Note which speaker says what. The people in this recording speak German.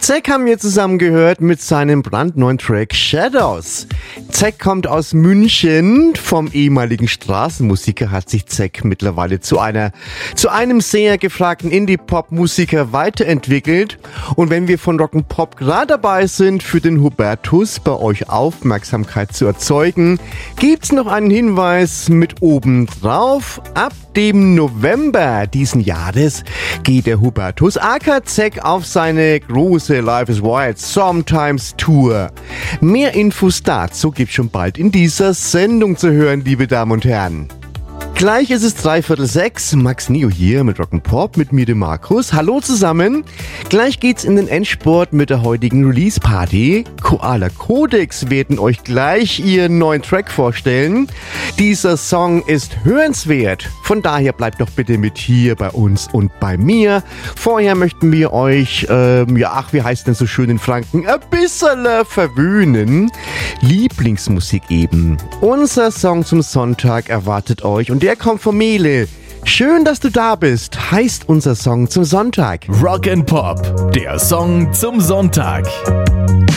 Speaker 1: Zack haben wir zusammen gehört mit seinem brandneuen Track Shadows. Zack kommt aus München. Vom ehemaligen Straßenmusiker hat sich Zack mittlerweile zu einem sehr gefragten Indie-Pop-Musiker weiterentwickelt. Und wenn wir von Rock'n'Pop gerade dabei sind, für den Hubertus bei euch Aufmerksamkeit zu erzeugen, gibt's noch einen Hinweis mit oben drauf. Ab dem November diesen Jahres geht der Hubertus aka Zack auf seine große Life is Wild Sometimes Tour. Mehr Infos dazu gibt's schon bald in dieser Sendung zu hören, liebe Damen und Herren. Gleich ist es 5:45, Max Neo hier mit Rock'n'Pop, mit mir dem Markus. Hallo zusammen. Gleich geht's in den Endspurt mit der heutigen Release-Party. Koala Codex werden euch gleich ihren neuen Track vorstellen. Dieser Song ist hörenswert. Von daher bleibt doch bitte mit hier bei uns und bei mir. Vorher möchten wir euch, wie heißt denn so schön in Franken, ein bisschen verwöhnen. Lieblingsmusik eben. Unser Song zum Sonntag erwartet euch und der kommt von Mele. Schön, dass du da bist, heißt unser Song zum Sonntag.
Speaker 2: Rock'n'Pop, der Song zum Sonntag.